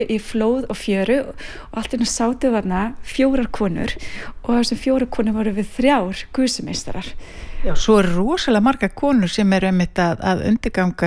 í flóð og fjöru og allt í einu sátu þarna 4 konur og þessum 4 konur voru við 3 gusumeistarar. Já, svo eru rosalega margar konur sem eru einmitt að undirgangast